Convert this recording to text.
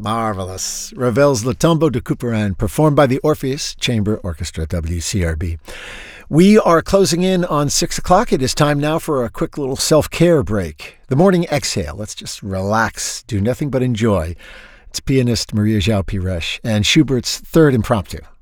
Marvelous. Ravel's Le Tombeau de Couperin, performed by the Orpheus Chamber Orchestra, WCRB. We are closing in on 6 o'clock. It is time now for a quick little self-care break. The morning exhale. Let's just relax, do nothing but enjoy. It's pianist Maria João Pires and Schubert's Third Impromptu.